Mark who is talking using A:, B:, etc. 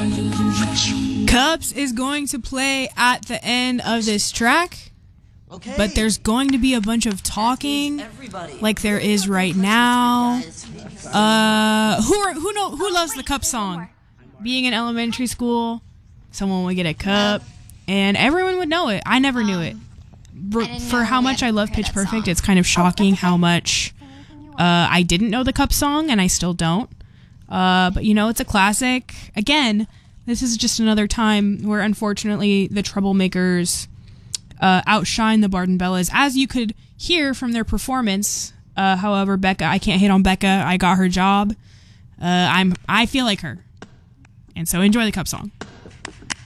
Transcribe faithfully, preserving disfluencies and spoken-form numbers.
A: Cups is going to play at the end of this track,
B: Okay.
A: but there's going to be a bunch of talking, like there is right now. Uh, who are, who know who loves the Cup song? Being in elementary school, someone would get a cup, and everyone would know it. I never knew it. R- for how much I love Pitch Perfect, it's kind of shocking how much uh, I didn't know the Cup song, and I still don't. Uh, but you know, it's a classic. Again, this is just another time where, unfortunately, the Troublemakers uh, outshine the Barden Bellas, as you could hear from their performance. Uh, however, Becca, I can't hate on Becca. I got her job. Uh, I'm. I feel like her, and so enjoy the Cup song.